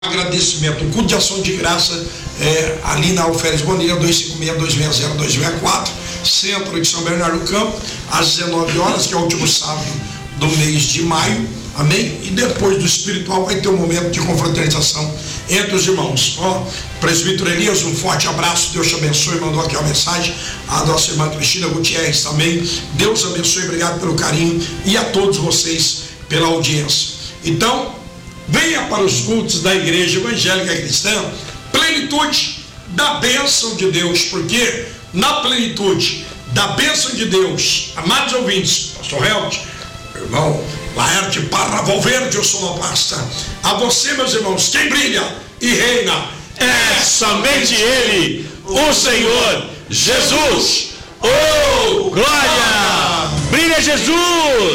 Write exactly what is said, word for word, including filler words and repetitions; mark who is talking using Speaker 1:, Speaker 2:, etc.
Speaker 1: Agradecimento, um culto de ação de graça é, ali na Alferes Bonilla, dois cinco seis, dois seis zero, dois seis quatro, centro de São Bernardo do Campo, às dezenove horas, que é o último sábado do mês de maio, amém? E depois do espiritual vai ter um momento de confraternização entre os irmãos. Ó, presbítero Elias, um forte abraço, Deus te abençoe, mandou aqui uma mensagem, a nossa irmã Cristina Gutierrez também, Deus abençoe, obrigado pelo carinho, e a todos vocês pela audiência. Então, venha para os cultos da Igreja Evangélica Cristã, plenitude da bênção de Deus, porque na plenitude da bênção de Deus, amados ouvintes, pastor Helmut, irmão Laerte Parra Valverde, eu sou sonoplasta, a você, meus irmãos, quem brilha e reina
Speaker 2: é somente Ele, o Senhor Jesus. Oh, glória! Brilha Jesus!